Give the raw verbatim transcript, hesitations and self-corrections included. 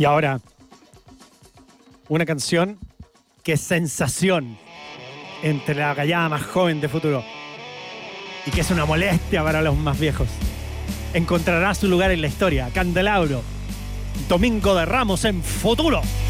Y ahora, una canción que es sensación entre la gallada más joven de Futuro y que es una molestia para los más viejos. Encontrará su lugar en la historia. Candelabro, Domingo de Ramos en Futuro.